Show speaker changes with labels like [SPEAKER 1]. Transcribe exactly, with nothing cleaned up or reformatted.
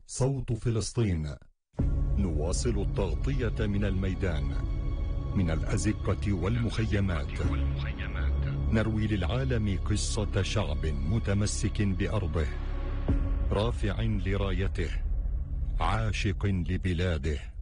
[SPEAKER 1] صوت فلسطين. نواصل التغطية من الميدان، من الأزقة والمخيمات. نروي للعالم قصة شعب متمسك بأرضه، رافع لرايته، عاشق لبلاده.